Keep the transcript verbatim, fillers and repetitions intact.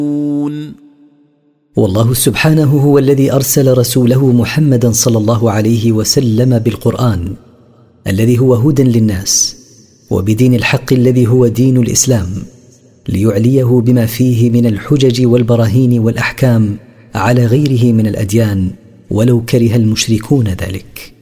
والله سبحانه هو الذي أرسل رسوله محمدا صلى الله عليه وسلم بالقرآن الذي هو هدى للناس، وبدين الحق الذي هو دين الإسلام، ليعليه بما فيه من الحجج والبراهين والأحكام على غيره من الأديان، ولو كره المشركون ذلك.